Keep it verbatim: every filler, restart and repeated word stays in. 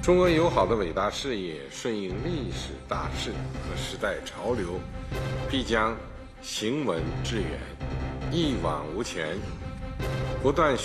中俄友好的伟大事业顺应历史大势和时代潮流，必将行稳致远，一往无前，不断